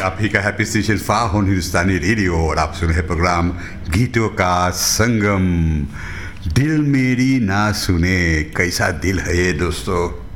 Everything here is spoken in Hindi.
आप ही का हैप्पी स्टेशन फाहोन हिंदुस्तानी रेडियो और आप सुन रहे प्रोग्राम गीतों का संगम। दिल मेरी ना सुने, कैसा दिल है ये दोस्तों।